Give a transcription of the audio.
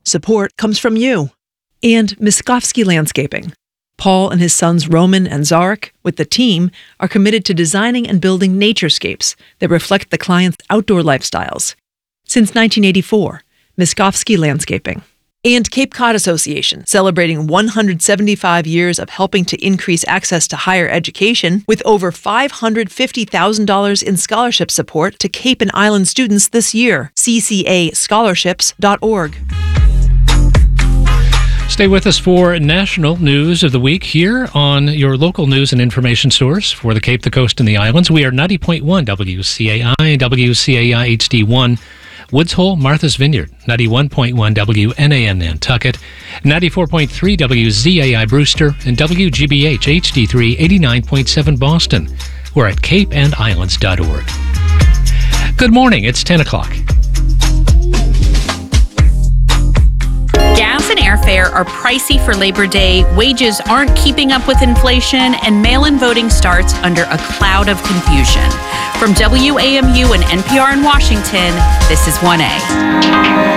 Support comes from you. And Miskovsky Landscaping. Paul and his sons Roman and Zarek, with the team, are committed to designing and building naturescapes that reflect the client's outdoor lifestyles. Since 1984, Miskovsky Landscaping. And Cape Cod Association, celebrating 175 years of helping to increase access to higher education with over $550,000 in scholarship support to Cape and Island students this year. CCAscholarships.org. Stay with us for national news of the week here on your local news and information source for the Cape, the Coast, and the Islands. We are 90.1 WCAI, WCAI HD1, Woods Hole, Martha's Vineyard, 91.1 WNAN Nantucket, 94.3 WZAI Brewster, and WGBH HD3 89.7 Boston. We're at capeandislands.org. Good morning, it's 10 o'clock. Gas and airfare are pricey for Labor Day, wages aren't keeping up with inflation, and mail-in voting starts under a cloud of confusion. From WAMU and NPR in Washington, this is 1A.